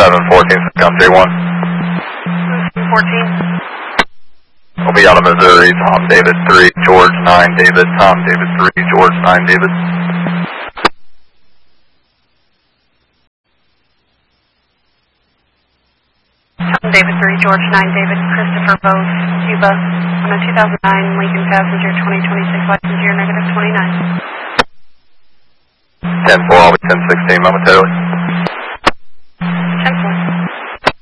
714, come 31. 14. We'll be out of Missouri, Tom David 3, George 9, David, Tom David 3, George 9, David. Tom David 3, George 9, David, Christopher Bose, Cuba, on a 2009 Lincoln Passenger 2026 license year, -29. 10-4, I'll be 10-16 momentarily.